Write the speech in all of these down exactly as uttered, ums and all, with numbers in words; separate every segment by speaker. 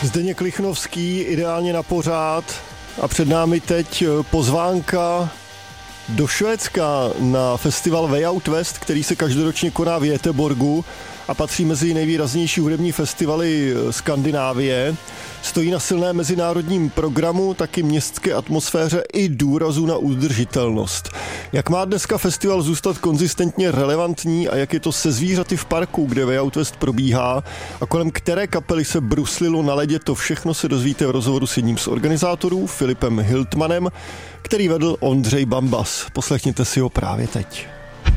Speaker 1: Zdeněk Lichnovský, ideálně na pořád. A před námi teď pozvánka do Švédska na festival Way Out West, který se každoročně koná v Göteborgu a patří mezi nejvýraznější hudební festivaly Skandinávie. Stojí na silném mezinárodním programu, taky městské atmosféře i důrazu na udržitelnost. Jak má dneska festival zůstat konzistentně relevantní a jak je to se zvířaty v parku, kde Way Out West probíhá a kolem které kapely se bruslilo na ledě, to všechno se dozvíte v rozhovoru s jedním z organizátorů, Filipem Hiltmanem, který vedl Ondřej Bambas. Poslechněte si ho právě teď.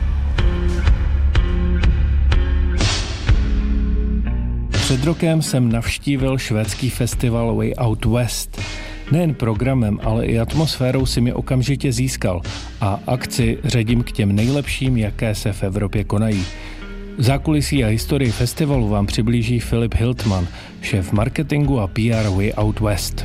Speaker 2: Před rokem jsem navštívil švédský festival Way Out West. Nejen programem, ale i atmosférou si mě okamžitě získal a akci řadím k těm nejlepším, jaké se v Evropě konají. Zákulisí a historii festivalu vám přiblíží Filip Hiltman, šéf marketingu a P R Way Out West.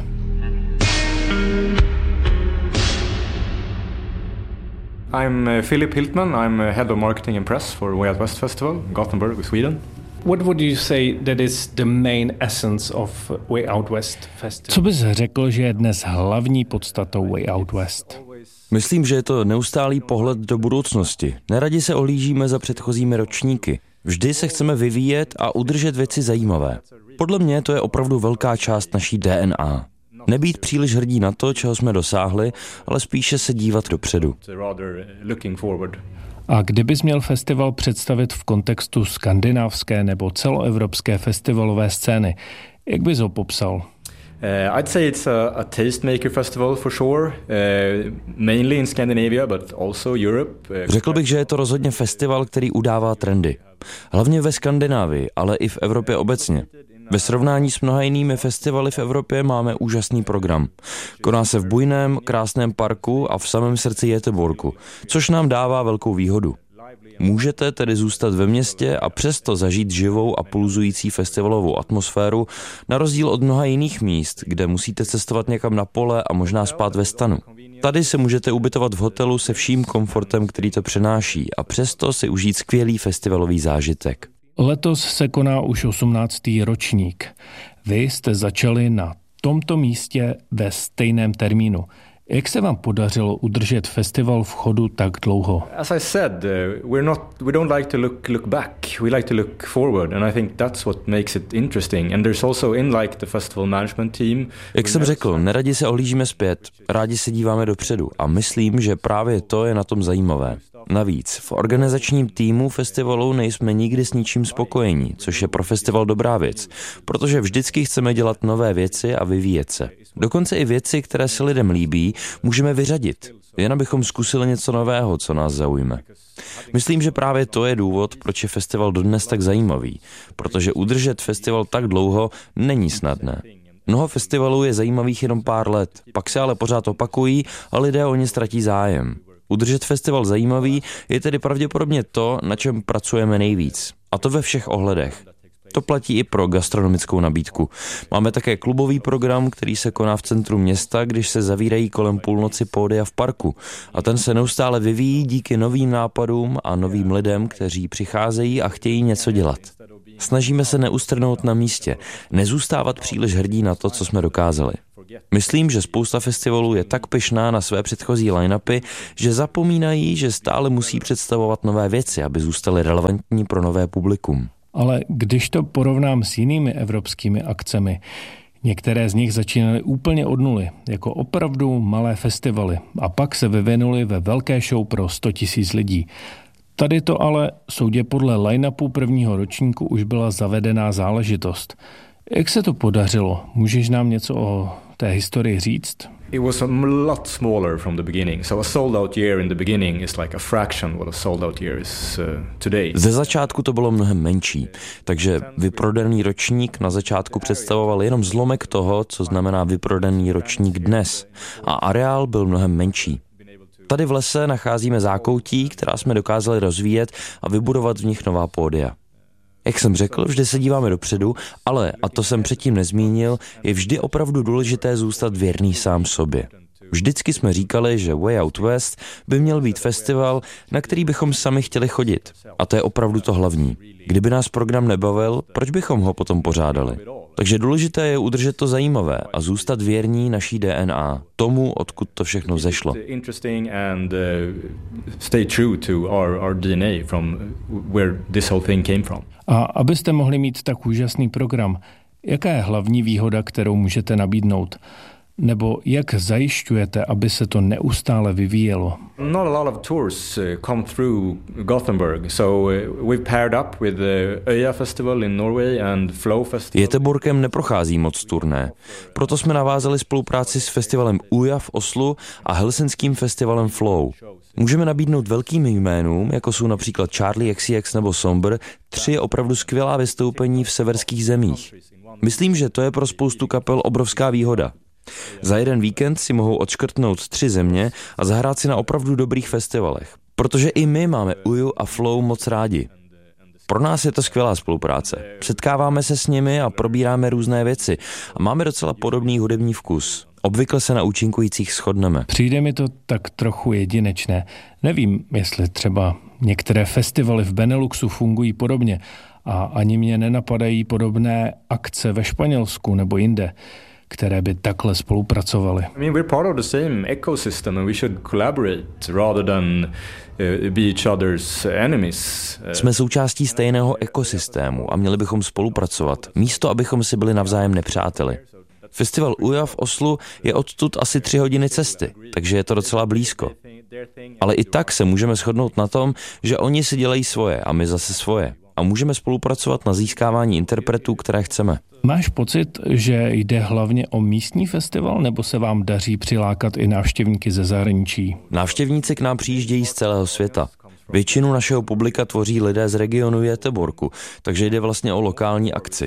Speaker 3: I'm uh, Filip Hiltman. I'm uh, head of marketing and press for Way Out West Festival, Gothenburg, Sweden.
Speaker 2: What would you say that is the main essence of Way Out West Festival? Co bys řekl, že je dnes hlavní podstatou Way Out West?
Speaker 4: Myslím, že je to neustálý pohled do budoucnosti. Neradi se ohlížíme za předchozími ročníky. Vždy se chceme vyvíjet a udržet věci zajímavé. Podle mě to je opravdu velká část naší D N A. Nebýt příliš hrdí na to, čeho jsme dosáhli, ale spíše se dívat dopředu.
Speaker 2: A kdybys měl festival představit v kontextu skandinávské nebo celoevropské festivalové scény, jak bys ho popsal?
Speaker 3: Uh, I'd say it's a, a tastemaker festival for sure, uh, mainly in Scandinavia, but also Europe. Uh,
Speaker 4: Řekl bych, že je to rozhodně festival, který udává trendy. Hlavně ve Skandinávii, ale i v Evropě obecně. Ve srovnání s mnoha jinými festivaly v Evropě máme úžasný program. Koná se v bujném, krásném parku a v samém srdci Göteborgu, což nám dává velkou výhodu. Můžete tedy zůstat ve městě a přesto zažít živou a pulzující festivalovou atmosféru, na rozdíl od mnoha jiných míst, kde musíte cestovat někam na pole a možná spát ve stanu. Tady se můžete ubytovat v hotelu se vším komfortem, který to přináší, a přesto si užít skvělý festivalový zážitek.
Speaker 2: Letos se koná už osmnáctý ročník. Vy jste začali na tomto místě ve stejném termínu. Jak se vám podařilo udržet festival v chodu tak dlouho?
Speaker 3: As I said, uh, we're not we don't like to look look back. We like to look forward, and I think that's what makes it interesting. And there's also in like the festival management team.
Speaker 4: Jak jsem řekl, neradi se ohlížíme zpět, rádi se díváme dopředu a myslím, že právě to je na tom zajímavé. Navíc v organizačním týmu festivalu nejsme nikdy s ničím spokojení, což je pro festival dobrá věc, protože vždycky chceme dělat nové věci a vyvíjet se. Dokonce i věci, které se lidem líbí, můžeme vyřadit, jen abychom zkusili něco nového, co nás zaujme. Myslím, že právě to je důvod, proč je festival dodnes tak zajímavý, protože udržet festival tak dlouho není snadné. Mnoho festivalů je zajímavých jenom pár let, pak se ale pořád opakují a lidé o ně ztratí zájem. Udržet festival zajímavý je tedy pravděpodobně to, na čem pracujeme nejvíc. A to ve všech ohledech. To platí i pro gastronomickou nabídku. Máme také klubový program, který se koná v centru města, když se zavírají kolem půlnoci pódia v parku. A ten se neustále vyvíjí díky novým nápadům a novým lidem, kteří přicházejí a chtějí něco dělat. Snažíme se neustrnout na místě, nezůstávat příliš hrdí na to, co jsme dokázali. Myslím, že spousta festivalů je tak pyšná na své předchozí line-upy, že zapomínají, že stále musí představovat nové věci, aby zůstaly relevantní pro nové publikum.
Speaker 2: Ale když to porovnám s jinými evropskými akcemi, některé z nich začínaly úplně od nuly, jako opravdu malé festivaly, a pak se vyvinuly ve velké show pro sto tisíc lidí. Tady to ale, soudě podle line-upu prvního ročníku, už byla zavedená záležitost. Jak se to podařilo? Můžeš nám něco o té historii říct?
Speaker 3: It was a lot smaller from the beginning. So a sold out year in the beginning is like a fraction what a sold out year is uh, today.
Speaker 4: Ze začátku to bylo mnohem menší, takže vyprodaný ročník na začátku představoval jenom zlomek toho, co znamená vyprodaný ročník dnes. A areál byl mnohem menší. Tady v lese nacházíme zákoutí, která jsme dokázali rozvíjet a vybudovat v nich nová pódia. Jak jsem řekl, vždy se díváme dopředu, ale, a to jsem předtím nezmínil, je vždy opravdu důležité zůstat věrný sám sobě. Vždycky jsme říkali, že Way Out West by měl být festival, na který bychom sami chtěli chodit. A to je opravdu to hlavní. Kdyby nás program nebavil, proč bychom ho potom pořádali? Takže důležité je udržet to zajímavé a zůstat věrní naší D N A, tomu, odkud to všechno zešlo.
Speaker 2: A abyste mohli mít tak úžasný program, jaká je hlavní výhoda, kterou můžete nabídnout? Nebo jak zajišťujete, aby se to neustále vyvíjelo?
Speaker 3: Not a lot of tours come through Gothenburg, so we've paired up with the Ö J A Festival in Norway and Flow Festival.
Speaker 4: Göteborgem neprochází moc turné. Proto jsme navázali spolupráci s festivalem Ö J A v Oslu a helsinským festivalem Flow. Můžeme nabídnout velkým jménům, jako jsou například Charlie X C X nebo Somber, tři opravdu skvělá vystoupení v severských zemích. Myslím, že to je pro spoustu kapel obrovská výhoda. Za jeden víkend si mohou odškrtnout tři země a zahrát si na opravdu dobrých festivalech. Protože i my máme Ö J A a Flow moc rádi. Pro nás je to skvělá spolupráce. Setkáváme se s nimi a probíráme různé věci. A máme docela podobný hudební vkus. Obvykle se na účinkujících shodneme.
Speaker 2: Přijde mi to tak trochu jedinečné. Nevím, jestli třeba některé festivaly v Beneluxu fungují podobně a ani mě nenapadají podobné akce ve Španělsku nebo jinde, které by takhle spolupracovaly.
Speaker 3: I mean, we're part of the same ecosystem and we should collaborate rather than uh, be each other's enemies.
Speaker 4: Jsme součástí stejného ekosystému a měli bychom spolupracovat, místo abychom si byli navzájem nepřáteli. Festival Ö J A v Oslu je odtud asi tři hodiny cesty, takže je to docela blízko. Ale i tak se můžeme shodnout na tom, že oni si dělají svoje a my zase svoje. A můžeme spolupracovat na získávání interpretů, které chceme.
Speaker 2: Máš pocit, že jde hlavně o místní festival, nebo se vám daří přilákat i návštěvníky ze zahraničí?
Speaker 4: Návštěvníci k nám přijíždějí z celého světa. Většinu našeho publika tvoří lidé z regionu Göteborgu, takže jde vlastně o lokální akci.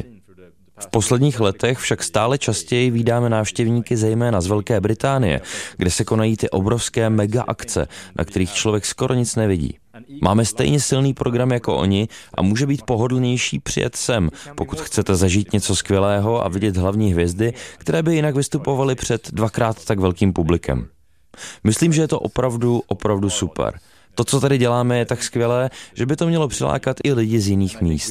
Speaker 4: V posledních letech však stále častěji vídáme návštěvníky zejména z Velké Británie, kde se konají ty obrovské mega akce, na kterých člověk skoro nic nevidí. Máme stejně silný program jako oni a může být pohodlnější přijet sem, pokud chcete zažít něco skvělého a vidět hlavní hvězdy, které by jinak vystupovaly před dvakrát tak velkým publikem. Myslím, že je to opravdu, opravdu super. To, co tady děláme, je tak skvělé, že by to mělo přilákat i lidi z jiných míst.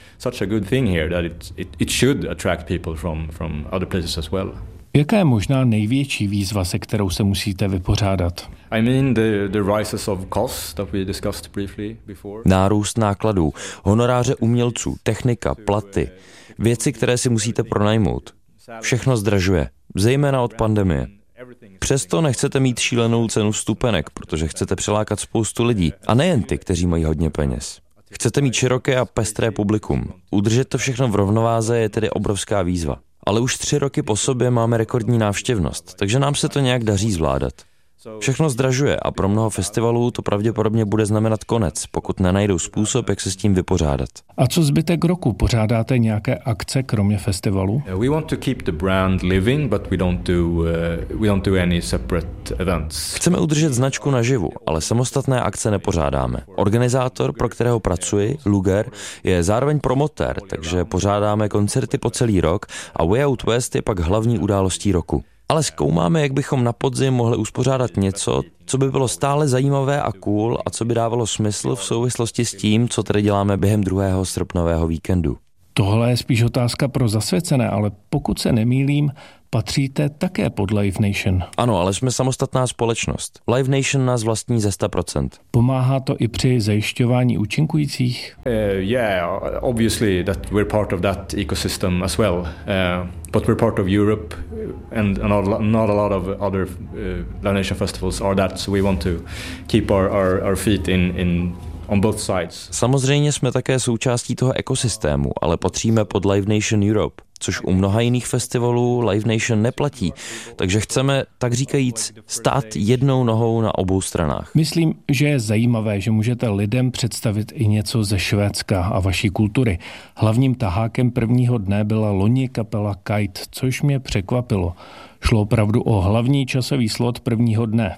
Speaker 2: Jaká je možná největší výzva, se kterou se musíte vypořádat?
Speaker 3: I mean the, the rises of costs that we discussed briefly before.
Speaker 4: Nárůst nákladů, honoráře umělců, technika, platy, věci, které si musíte pronajmout. Všechno zdražuje, zejména od pandemie. Přesto nechcete mít šílenou cenu vstupenek, protože chcete přilákat spoustu lidí, a nejen ty, kteří mají hodně peněz. Chcete mít široké a pestré publikum. Udržet to všechno v rovnováze je tedy obrovská výzva. Ale už tři roky po sobě máme rekordní návštěvnost, takže nám se to nějak daří zvládat. Všechno zdražuje a pro mnoho festivalů to pravděpodobně bude znamenat konec, pokud nenajdou způsob, jak se s tím vypořádat.
Speaker 2: A co zbytek roku? Pořádáte nějaké akce kromě festivalu?
Speaker 3: We want to keep the brand living, but we don't do uh, we don't do any separate events.
Speaker 4: Chceme udržet značku naživu, ale samostatné akce nepořádáme. Organizátor, pro kterého pracuji, Luger, je zároveň promotér, takže pořádáme koncerty po celý rok a Way Out West je pak hlavní událostí roku. Ale zkoumáme, jak bychom na podzim mohli uspořádat něco, co by bylo stále zajímavé a cool a co by dávalo smysl v souvislosti s tím, co tady děláme během druhého srpnového víkendu.
Speaker 2: Tohle je spíš otázka pro zasvěcené, ale pokud se nemýlím, patříte také pod Live Nation.
Speaker 4: Ano, ale jsme samostatná společnost. Live Nation nás vlastní ze sto procent.
Speaker 2: Pomáhá to i při zajišťování účinkujících?
Speaker 3: Uh, yeah, obviously that we're part of that ecosystem as well. Uh, but we're part of Europe and not, not a lot of other uh, Live Nation festivals are that, so we want to keep our, our, our feet in, in on both sides.
Speaker 4: Samozřejmě jsme také součástí toho ekosystému, ale patříme pod Live Nation Europe, což u mnoha jiných festivalů Live Nation neplatí, takže chceme, tak říkajíc, stát jednou nohou na obou stranách.
Speaker 2: Myslím, že je zajímavé, že můžete lidem představit i něco ze Švédska a vaší kultury. Hlavním tahákem prvního dne byla loni kapela Kite, což mě překvapilo. Šlo opravdu o hlavní časový slot prvního dne.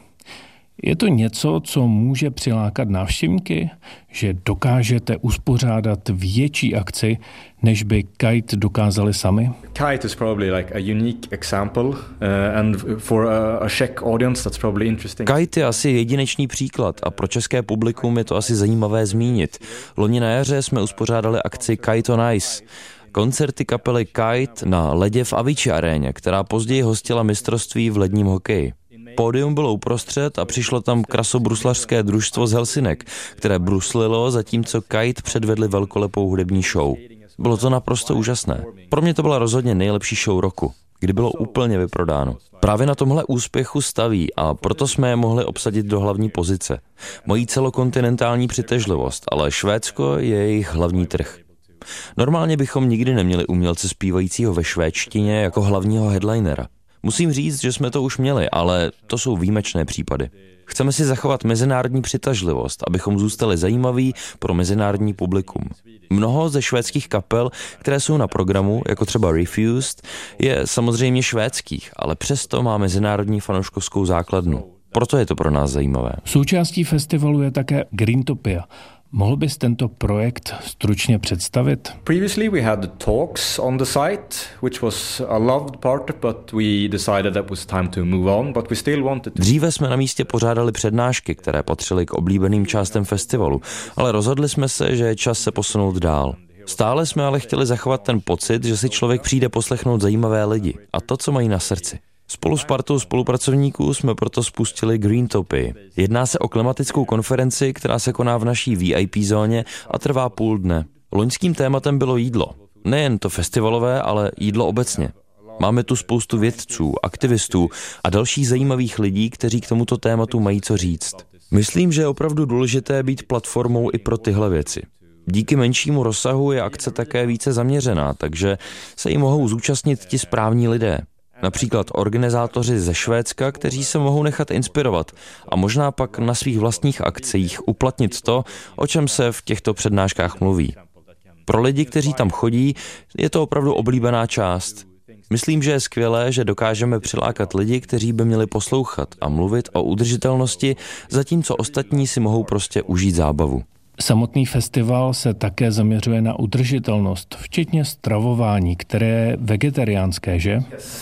Speaker 2: Je to něco, co může přilákat návštěvníky, že dokážete uspořádat větší akci, než by Kite dokázali sami?
Speaker 3: Kite is probably like a unique example uh, and for a, a Czech audience that's probably interesting.
Speaker 4: Kite je asi jedinečný příklad a pro české publikum je to asi zajímavé zmínit. Loni na jaře jsme uspořádali akci Kite on Ice. Koncerty kapely Kite na ledě v Avicii aréně, která později hostila mistrovství v ledním hokeji. Pódium bylo uprostřed a přišlo tam krasobruslařské družstvo z Helsinek, které bruslilo, zatímco Kite předvedli velkolepou hudební show. Bylo to naprosto úžasné. Pro mě to byla rozhodně nejlepší show roku, kdy bylo úplně vyprodáno. Právě na tomhle úspěchu staví a proto jsme je mohli obsadit do hlavní pozice. Mojí celokontinentální přitažlivost, ale Švédsko je jejich hlavní trh. Normálně bychom nikdy neměli umělce zpívajícího ve švédštině jako hlavního headlinera. Musím říct, že jsme to už měli, ale to jsou výjimečné případy. Chceme si zachovat mezinárodní přitažlivost, abychom zůstali zajímaví pro mezinárodní publikum. Mnoho ze švédských kapel, které jsou na programu, jako třeba Refused, je samozřejmě švédských, ale přesto má mezinárodní fanouškovskou základnu. Proto je to pro nás zajímavé.
Speaker 2: Součástí festivalu je také Greentopia. Mohl bys tento projekt stručně představit?
Speaker 3: Previously we had talks on the site, which was a loved part, but we decided that was time to move on, but we still wanted to...
Speaker 4: Dříve jsme na místě pořádali přednášky, které patřily k oblíbeným částem festivalu, ale rozhodli jsme se, že je čas se posunout dál. Stále jsme ale chtěli zachovat ten pocit, že si člověk přijde poslechnout zajímavé lidi a to, co mají na srdci. Spolu s partou spolupracovníků jsme proto spustili Greentopii. Jedná se o klimatickou konferenci, která se koná v naší V I P zóně a trvá půl dne. Loňským tématem bylo jídlo. Nejen to festivalové, ale jídlo obecně. Máme tu spoustu vědců, aktivistů a dalších zajímavých lidí, kteří k tomuto tématu mají co říct. Myslím, že je opravdu důležité být platformou i pro tyhle věci. Díky menšímu rozsahu je akce také více zaměřená, takže se jí mohou zúčastnit ti správní lidé. Například organizátoři ze Švédska, kteří se mohou nechat inspirovat a možná pak na svých vlastních akcích uplatnit to, o čem se v těchto přednáškách mluví. Pro lidi, kteří tam chodí, je to opravdu oblíbená část. Myslím, že je skvělé, že dokážeme přilákat lidi, kteří by měli poslouchat a mluvit o udržitelnosti, zatímco ostatní si mohou prostě užít zábavu.
Speaker 2: Samotný festival se také zaměřuje na udržitelnost, včetně stravování, které je vegetariánské, že?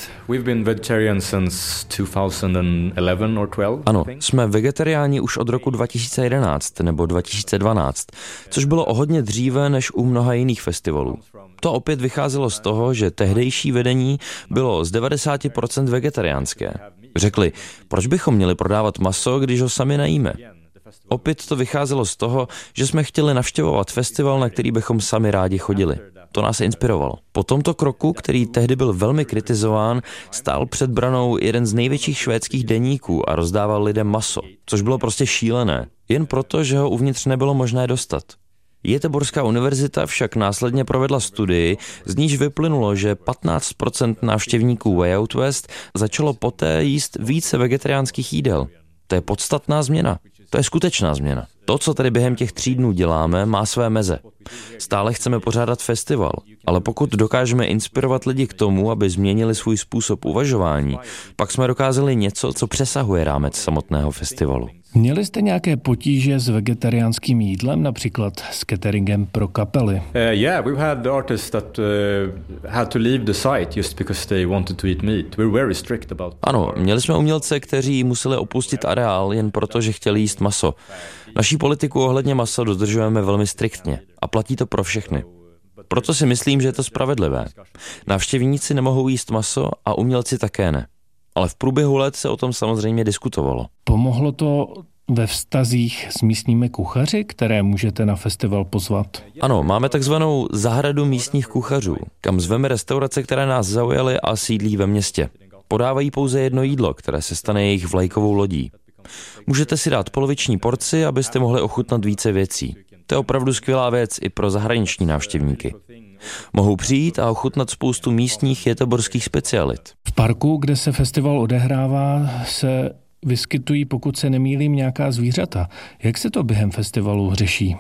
Speaker 4: Ano, jsme vegetariáni už od roku dva tisíce jedenáct nebo dva tisíce dvanáct, což bylo o hodně dříve než u mnoha jiných festivalů. To opět vycházelo z toho, že tehdejší vedení bylo z devadesát procent vegetariánské. Řekli, proč bychom měli prodávat maso, když ho sami najíme? Opět to vycházelo z toho, že jsme chtěli navštěvovat festival, na který bychom sami rádi chodili. To nás inspirovalo. Po tomto kroku, který tehdy byl velmi kritizován, stál před branou jeden z největších švédských deníků a rozdával lidem maso, což bylo prostě šílené, jen proto, že ho uvnitř nebylo možné dostat. Göteborgská univerzita však následně provedla studii, z níž vyplynulo, že patnáct procent návštěvníků Way Out West začalo poté jíst více vegetariánských jídel. To je podstatná změna. To je skutečná změna. To, co tady během těch tří dnů děláme, má své meze. Stále chceme pořádat festival, ale pokud dokážeme inspirovat lidi k tomu, aby změnili svůj způsob uvažování, pak jsme dokázali něco, co přesahuje rámec samotného festivalu.
Speaker 2: Měli jste nějaké potíže s vegetariánským jídlem, například s cateringem pro kapely?
Speaker 3: Uh, yeah, we've had artists that uh, had to leave the site just because they wanted to eat meat. We're very strict about.
Speaker 4: Ano, měli jsme umělce, kteří museli opustit areál jen proto, že chtěli jíst maso. Naší politiku ohledně masa dodržujeme velmi striktně a platí to pro všechny. Proto si myslím, že je to spravedlivé. Návštěvníci nemohou jíst maso a umělci také ne. Ale v průběhu let se o tom samozřejmě diskutovalo.
Speaker 2: Pomohlo to ve vztazích s místními kuchaři, které můžete na festival pozvat?
Speaker 4: Ano, máme takzvanou zahradu místních kuchařů, kam zveme restaurace, které nás zaujaly a sídlí ve městě. Podávají pouze jedno jídlo, které se stane jejich vlajkovou lodí. Můžete si dát poloviční porci, abyste mohli ochutnat více věcí. To je opravdu skvělá věc i pro zahraniční návštěvníky. Mohou přijít a ochutnat spoustu místních göteborských specialit.
Speaker 2: V parku, kde se festival odehrává, se vyskytují, pokud se nemýlím, nějaká zvířata. Jak se to během festivalu řeší?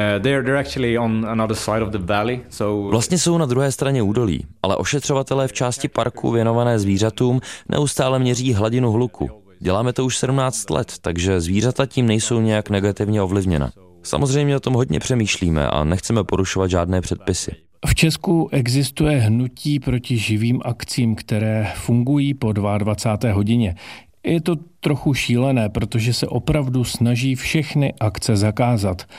Speaker 4: Vlastně jsou na druhé straně údolí, ale ošetřovatelé v části parku věnované zvířatům neustále měří hladinu hluku. Děláme to už sedmnáct let, takže zvířata tím nejsou nějak negativně ovlivněna. Samozřejmě o tom hodně přemýšlíme a nechceme porušovat žádné předpisy.
Speaker 2: V Česku existuje hnutí proti živým akcím, které fungují po dvacáté druhé hodině. Je to trochu šílené, protože se opravdu snaží všechny akce zakázat.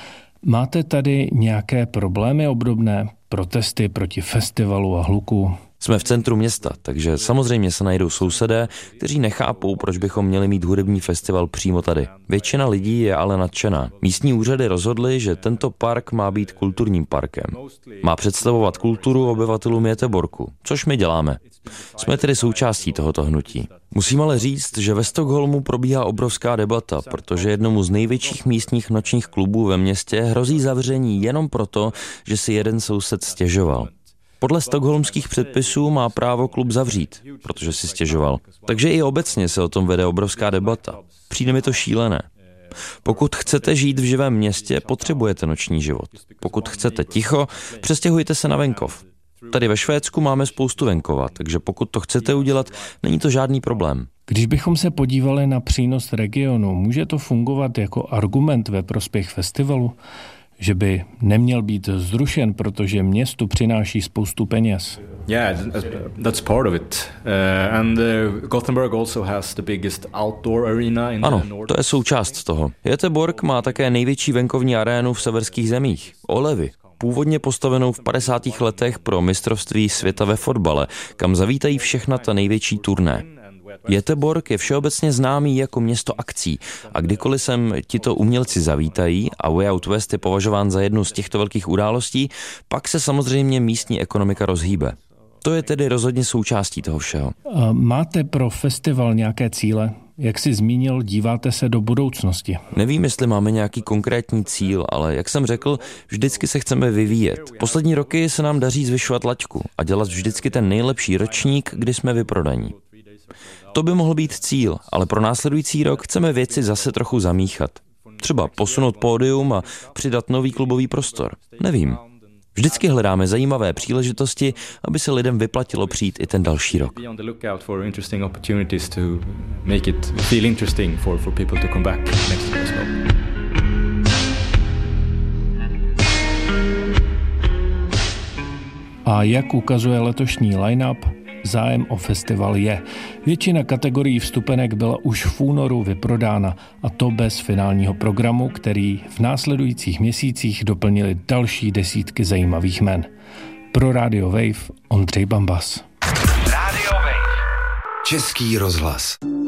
Speaker 2: Máte tady nějaké problémy obdobné? Protesty proti festivalu a hluku?
Speaker 4: Jsme v centru města, takže samozřejmě se najdou sousedé, kteří nechápou, proč bychom měli mít hudební festival přímo tady. Většina lidí je ale nadšená. Místní úřady rozhodly, že tento park má být kulturním parkem. Má představovat kulturu obyvatelům Göteborgu, což my děláme. Jsme tedy součástí tohoto hnutí. Musím ale říct, že ve Stockholmu probíhá obrovská debata, protože jednomu z největších místních nočních klubů ve městě hrozí zavření jenom proto, že si jeden soused stěžoval. Podle stockholmských předpisů má právo klub zavřít, protože si stěžoval. Takže i obecně se o tom vede obrovská debata. Přijde mi to šílené. Pokud chcete žít v živém městě, potřebujete noční život. Pokud chcete ticho, přestěhujte se na venkov. Tady ve Švédsku máme spoustu venkova, takže pokud to chcete udělat, není to žádný problém.
Speaker 2: Když bychom se podívali na přínos regionu, může to fungovat jako argument ve prospěch festivalu? Že by neměl být zrušen, protože městu přináší spoustu peněz.
Speaker 3: Yeah, that's part of it. Uh, and uh, Gothenburg also has the biggest outdoor arena in
Speaker 4: Ano,
Speaker 3: the north.
Speaker 4: to je součást toho. Göteborg má také největší venkovní arénu v severských zemích. Olevy. Původně postavenou v padesátých letech pro mistrovství světa ve fotbale, kam zavítají všechna ta největší turné. Göteborg je všeobecně známý jako město akcí a kdykoliv sem tito umělci zavítají a Way Out West je považován za jednu z těchto velkých událostí, pak se samozřejmě místní ekonomika rozhýbe. To je tedy rozhodně součástí toho všeho.
Speaker 2: Máte pro festival nějaké cíle? Jak jsi zmínil, díváte se do budoucnosti.
Speaker 4: Nevím, jestli máme nějaký konkrétní cíl, ale jak jsem řekl, vždycky se chceme vyvíjet. Poslední roky se nám daří zvyšovat laťku a dělat vždycky ten nejlepší ročník, kdy jsme vyprodaní. To by mohl být cíl, ale pro následující rok chceme věci zase trochu zamíchat. Třeba posunout pódium a přidat nový klubový prostor. Nevím. Vždycky hledáme zajímavé příležitosti, aby se lidem vyplatilo přijít i ten další rok.
Speaker 2: A jak ukazuje letošní line-up, zájem o festival je. Většina kategorií vstupenek byla už v únoru vyprodána, a to bez finálního programu, který v následujících měsících doplnili další desítky zajímavých jmen. Pro Radio Wave Ondřej Bambas.
Speaker 5: Radio Wave. Český rozhlas.